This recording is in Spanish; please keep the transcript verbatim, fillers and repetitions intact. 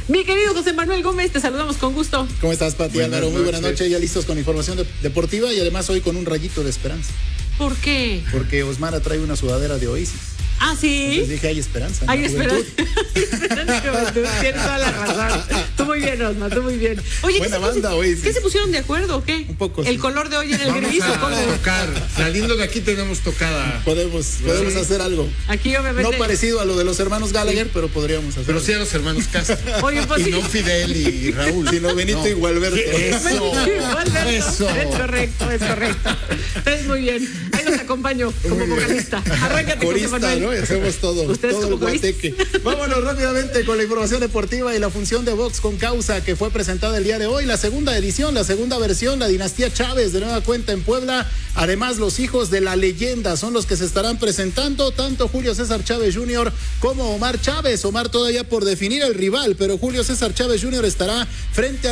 Mi querido José Manuel Gómez, te saludamos con gusto. ¿Cómo estás, Pati Álvaro? Muy buenas noches, ya listos con información de, deportiva y además hoy con un rayito de esperanza. ¿Por qué? Porque Osmara trae una sudadera de Oasis. Ah, sí. Entonces dije, hay esperanza. Hay esperanza. Hay esperanza, juventud. Tienes toda la razón. Tú muy bien, Osma, tú muy bien. Oye, buena ¿qué banda, se, Oasis. ¿qué se pusieron de acuerdo o qué? Un poco. El sí. color de hoy en el Vamos gris. a ¿Cómo? tocar. Saliendo de aquí tenemos tocada. Podemos, podemos Sí. hacer algo. Aquí obviamente. No parecido a lo de los hermanos Gallagher, pero podríamos hacer Pero algo. sí a los hermanos Castro. Oye, pues y sí. no Fidel y Raúl. Sino Benito No. y Gualberto. Eso. Alberto, Eso. Es correcto, es correcto. Es muy bien. Ahí los acompaño como vocalista. Arráncate, José Corista, Manuel. ¿no? Hacemos todo, Ustedes todo el como coristas. guateque. Vámonos rápidamente con la información deportiva y la función de box con causa que fue presentada el día de hoy, la segunda edición, la segunda versión, la dinastía Chávez de nueva cuenta en Puebla. Además, los hijos de la leyenda son los que se estarán presentando, tanto Julio César Chávez junior como Omar Chávez. Omar todavía por definir el rival, pero Julio César Chávez junior estará frente a